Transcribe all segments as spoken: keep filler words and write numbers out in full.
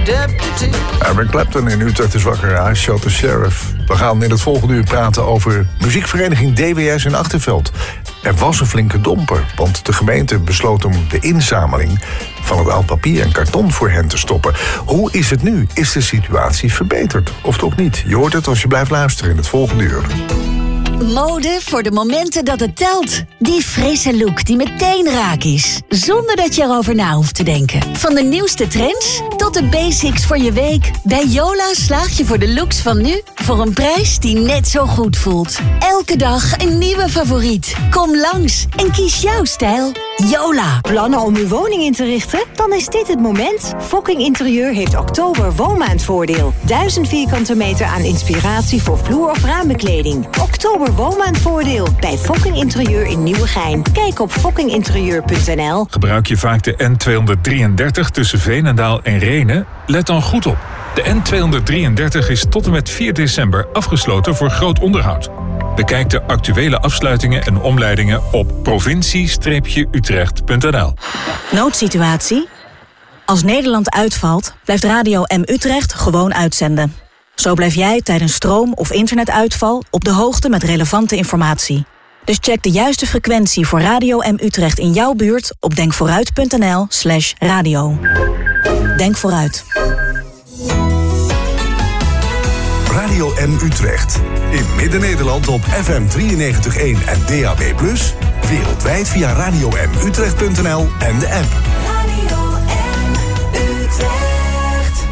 deputy. Eric Clapton in Utrecht is wakker. I Shot the Sheriff. We gaan in het volgende uur praten over muziekvereniging D W S in Achterveld. Er was een flinke domper, want de gemeente besloot om de inzameling van het oud papier en karton voor hen te stoppen. Hoe is het nu? Is de situatie verbeterd? Of toch niet? Je hoort het als je blijft luisteren in het volgende uur. Mode voor de momenten dat het telt. Die frisse look die meteen raak is. Zonder dat je erover na hoeft te denken. Van de nieuwste trends tot de basics voor je week. Bij Yola slaag je voor de looks van nu voor een prijs die net zo goed voelt. Elke dag een nieuwe favoriet. Kom langs en kies jouw stijl. Yola. Plannen om uw woning in te richten? Dan is dit het moment. Fokking Interieur heeft oktober woonmaandvoordeel. Duizend vierkante meter aan inspiratie voor vloer- of raambekleding. Oktober woonmaandvoordeel bij Fokking Interieur in Nieuwegein. Kijk op fokking interieur punt n l. Gebruik je vaak de N tweehonderddrieëndertig tussen Veenendaal en Rhenen? Let dan goed op. De N tweehonderddrieëndertig is tot en met vier december afgesloten voor groot onderhoud. Bekijk de actuele afsluitingen en omleidingen op provincie utrecht punt n l. Noodsituatie? Als Nederland uitvalt, blijft Radio M Utrecht gewoon uitzenden. Zo blijf jij tijdens stroom- of internetuitval op de hoogte met relevante informatie. Dus check de juiste frequentie voor Radio M Utrecht in jouw buurt op denkvooruit punt n l slash radio. Denk vooruit. Radio M Utrecht. In Midden-Nederland op F M drieënnegentig komma één en D A B plus. Wereldwijd via radio m utrecht punt n l en de app. Radio M Utrecht.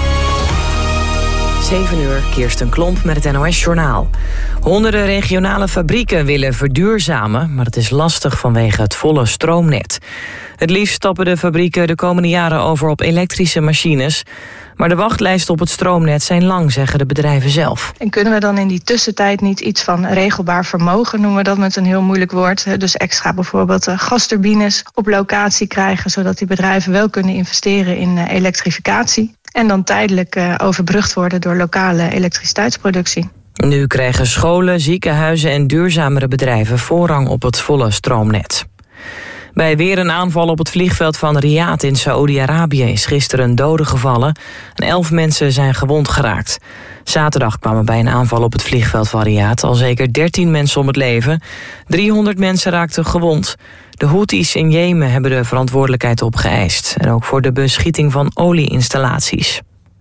zeven uur, Kirsten Klomp met het N O S-journaal. Honderden regionale fabrieken willen verduurzamen, maar het is lastig vanwege het volle stroomnet. Het liefst stappen de fabrieken de komende jaren over op elektrische machines. Maar de wachtlijsten op het stroomnet zijn lang, zeggen de bedrijven zelf. En kunnen we dan in die tussentijd niet iets van regelbaar vermogen, noemen we dat met een heel moeilijk woord. Dus extra bijvoorbeeld gasturbines op locatie krijgen, zodat die bedrijven wel kunnen investeren in elektrificatie. En dan tijdelijk overbrugd worden door lokale elektriciteitsproductie. Nu krijgen scholen, ziekenhuizen en duurzamere bedrijven voorrang op het volle stroomnet. Bij weer een aanval op het vliegveld van Riyadh in Saoedi-Arabië is gisteren een dode gevallen en elf mensen zijn gewond geraakt. Zaterdag kwamen bij een aanval op het vliegveld van Riyadh al zeker dertien mensen om het leven. driehonderd mensen raakten gewond. De Houthis in Jemen hebben de verantwoordelijkheid opgeëist en ook voor de beschieting van olieinstallaties.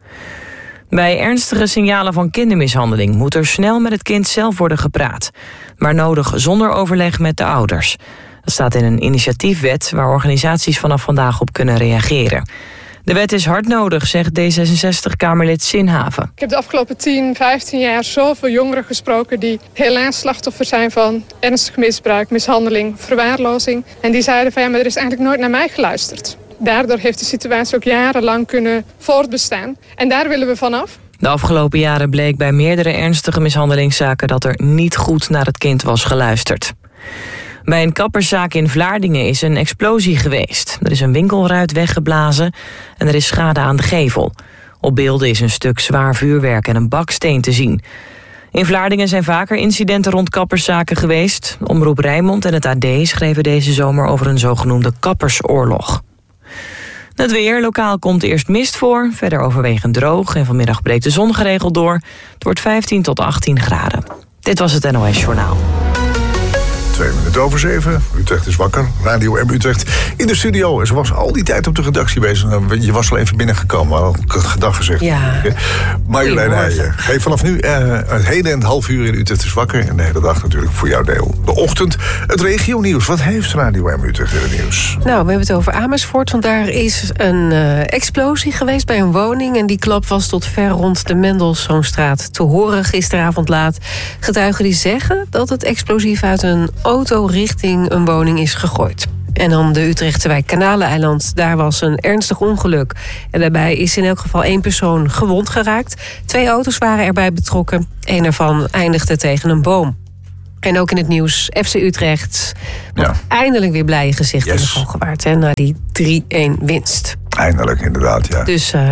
Bij ernstige signalen van kindermishandeling moet er snel met het kind zelf worden gepraat, maar nodig zonder overleg met de ouders. Dat staat in een initiatiefwet waar organisaties vanaf vandaag op kunnen reageren. De wet is hard nodig, zegt D zesenzestig-Kamerlid Sinhaven. Ik heb de afgelopen tien, vijftien jaar zoveel jongeren gesproken die helaas slachtoffer zijn van ernstig misbruik, mishandeling, verwaarlozing. En die zeiden van ja, maar er is eigenlijk nooit naar mij geluisterd. Daardoor heeft de situatie ook jarenlang kunnen voortbestaan. En daar willen we vanaf. De afgelopen jaren bleek bij meerdere ernstige mishandelingszaken dat er niet goed naar het kind was geluisterd. Bij een kapperszaak in Vlaardingen is een explosie geweest. Er is een winkelruit weggeblazen en er is schade aan de gevel. Op beelden is een stuk zwaar vuurwerk en een baksteen te zien. In Vlaardingen zijn vaker incidenten rond kapperszaken geweest. Omroep Rijnmond en het A D schreven deze zomer over een zogenoemde kappersoorlog. Het weer, lokaal komt eerst mist voor, verder overwegend droog en vanmiddag breekt de zon geregeld door. Het wordt vijftien tot achttien graden. Dit was het N O S-journaal. Twee minuten over zeven. Utrecht is wakker. Radio M Utrecht in de studio. Ze was al die tijd op de redactie bezig. Je was al even binnengekomen. Al gedag gezegd. Ja. Marjolein Heijen. Hey, vanaf nu uh, het hele en het half uur in Utrecht is wakker. En de hele dag natuurlijk voor jouw deel. De ochtend. Het regionieuws. Wat heeft Radio M Utrecht in het nieuws? Nou, we hebben het over Amersfoort. Want daar is een uh, explosie geweest bij een woning. En die klap was tot ver rond de Mendelssohnstraat te horen gisteravond laat. Getuigen die zeggen dat het explosief uit een auto richting een woning is gegooid. En dan de Utrechtse wijk Kanaleneiland. Daar was een ernstig ongeluk. En daarbij is in elk geval één persoon gewond geraakt. Twee auto's waren erbij betrokken. Eén ervan eindigde tegen een boom. En ook in het nieuws F C Utrecht. Ja. Eindelijk weer blije gezicht yes. in de Galgenwaard. Hè, na die drie-een winst. Eindelijk, inderdaad, ja. Dus uh, ja,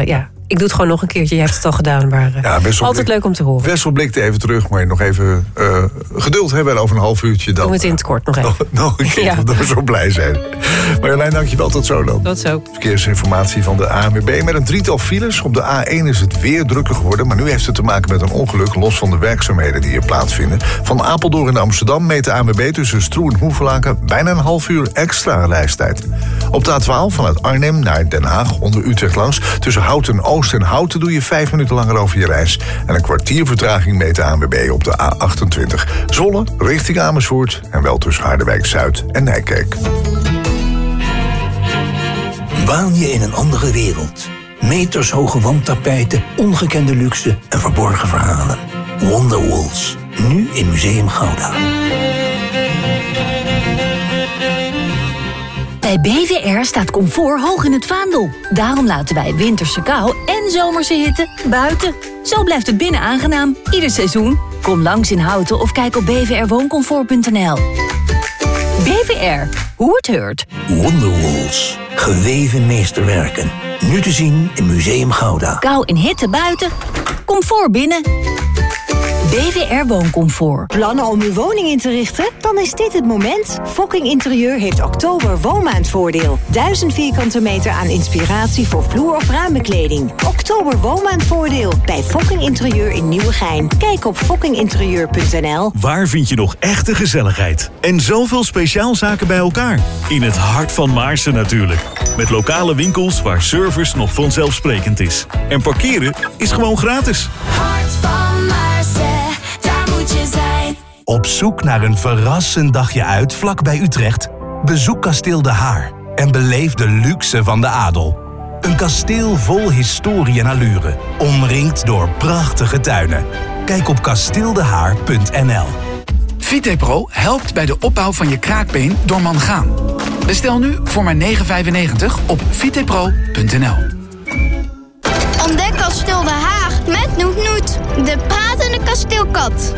Ik doe het gewoon nog een keertje. Jij hebt het al gedaan, maar uh, ja, altijd blik, leuk om te horen. Wessel blikte even terug, maar nog even uh, geduld hebben. En over een half uurtje dan... Doe het in het kort nog even. Nog, nog een keer, ja. Dat we zo blij zijn. Marjolein, dankjewel. Tot zo dan. Tot zo. Verkeersinformatie van de A N W B. Met een drietal files. Op de A één is het weer drukker geworden. Maar nu heeft het te maken met een ongeluk, los van de werkzaamheden die hier plaatsvinden. Van Apeldoorn in Amsterdam meet de A N W B tussen Stroe en Hoevelaken bijna een half uur extra reistijd. Op de A twaalf vanuit Arnhem naar Den Haag onder Utrecht langs. Tussen Houten Oost en Houten doe je vijf minuten langer over je reis. En een kwartier vertraging meet de A N W B op de A achtentwintig. Zwolle richting Amersfoort en wel tussen Harderwijk Zuid en Nijkerk. Waan je in een andere wereld? Metershoge wandtapijten, ongekende luxe en verborgen verhalen. Wonderwalls, nu in Museum Gouda. Bij B V R staat comfort hoog in het vaandel. Daarom laten wij winterse kou en zomerse hitte buiten. Zo blijft het binnen aangenaam, ieder seizoen. Kom langs in Houten of kijk op b v r wooncomfort punt n l. B V R, hoe het heurt. Wonderwalls, geweven meesterwerken. Nu te zien in Museum Gouda. Kou en hitte buiten, comfort binnen. B V R Wooncomfort. Plannen om uw woning in te richten? Dan is dit het moment. Fokking Interieur heeft oktober woonmaandvoordeel. Duizend vierkante meter aan inspiratie voor vloer- of raambekleding. Oktober woonmaandvoordeel bij Fokking Interieur in Nieuwegein. Kijk op fokking interieur punt n l. Waar vind je nog echte gezelligheid? En zoveel speciaalzaken bij elkaar? In het hart van Maarsen natuurlijk. Met lokale winkels waar service nog vanzelfsprekend is. En parkeren is gewoon gratis. Hart van Maarsen, daar moet je zijn. Op zoek naar een verrassend dagje uit vlakbij Utrecht? Bezoek Kasteel De Haar en beleef de luxe van de adel. Een kasteel vol historie en allure, omringd door prachtige tuinen. Kijk op kasteel de haar punt n l. Vitepro helpt bij de opbouw van je kraakbeen door mangaan. Bestel nu voor maar negen vijfennegentig op vitepro punt n l. Ontdek Kasteel De Haag met Noet Noet, de pratende kasteelkat.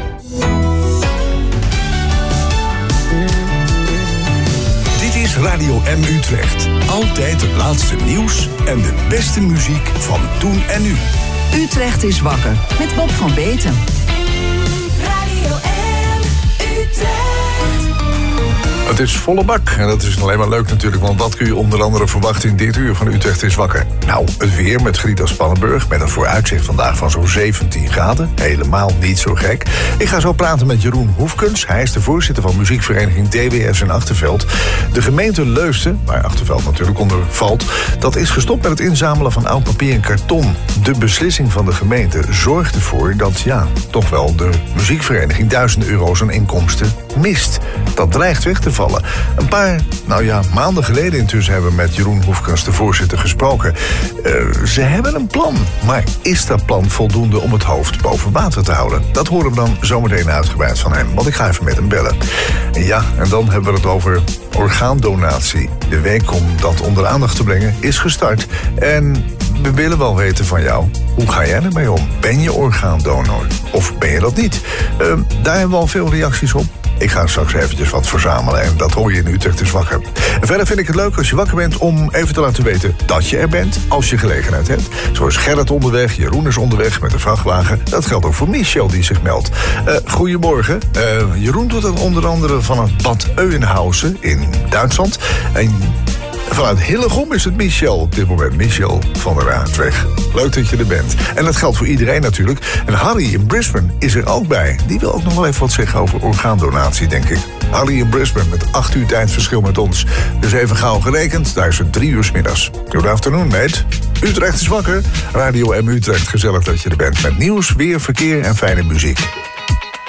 Dit is Radio M Utrecht. Altijd het laatste nieuws en de beste muziek van toen en nu. Utrecht is wakker met Bob van Beeten. Radio M Utrecht. Het is volle bak en dat is alleen maar leuk natuurlijk, want wat kun je onder andere verwachten in dit uur van Utrecht is wakker? Nou, het weer met Grietas Pannenburg met een vooruitzicht vandaag van zo'n zeventien graden. Helemaal niet zo gek. Ik ga zo praten met Jeroen Hoefkens. Hij is de voorzitter van muziekvereniging D W S in Achterveld. De gemeente Leusden, waar Achterveld natuurlijk onder valt, dat is gestopt met het inzamelen van oud papier en karton. De beslissing van de gemeente zorgt ervoor dat, ja, toch wel de muziekvereniging duizend euro's aan inkomsten mist. Dat dreigt weg te vallen. Een paar, nou ja, maanden geleden intussen hebben we met Jeroen Hoefkens, de voorzitter, gesproken. Uh, ze hebben een plan, maar is dat plan voldoende om het hoofd boven water te houden? Dat horen we dan zometeen uitgebreid van hem, want ik ga even met hem bellen. En ja, en dan hebben we het over orgaandonatie. De week om dat onder aandacht te brengen is gestart. En we willen wel weten van jou, hoe ga jij ermee om? Ben je orgaandonor of ben je dat niet? Uh, daar hebben we al veel reacties op. Ik ga straks eventjes wat verzamelen en dat hoor je in Utrecht is wakker. En verder vind ik het leuk als je wakker bent om even te laten weten dat je er bent als je gelegenheid hebt. Zo is Gerrit onderweg, Jeroen is onderweg met een vrachtwagen. Dat geldt ook voor Michel die zich meldt. Uh, goedemorgen. Uh, Jeroen doet het onder andere van het Bad Oeynhausen in Duitsland. En vanuit Hillegom is het Michel op dit moment. Michel van der Raadweg. Leuk dat je er bent. En dat geldt voor iedereen natuurlijk. En Harry in Brisbane is er ook bij. Die wil ook nog wel even wat zeggen over orgaandonatie, denk ik. Harry in Brisbane met acht uur tijdverschil met ons. Dus even gauw gerekend, daar is het drie uur 's middags. Good afternoon, mate. Utrecht is wakker. Radio M Utrecht, gezellig dat je er bent. Met nieuws, weer, verkeer en fijne muziek.